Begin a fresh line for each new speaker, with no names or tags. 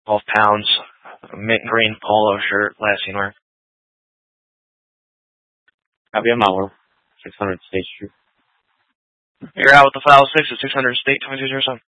12 pounds, mint green polo shirt, last seen wearing.
Javier Mauer, 600 State Street.
You're out with the file 6 at 600 State 2207.